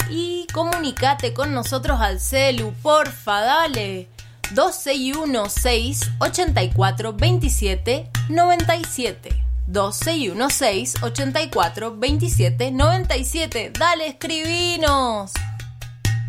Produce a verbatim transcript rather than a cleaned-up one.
y comunicate con nosotros al celu, porfa, dale. dos seis uno seis, ocho cuatro dos siete, nueve siete. dos seis uno seis, ocho cuatro dos siete, nueve siete. Dale, escribinos.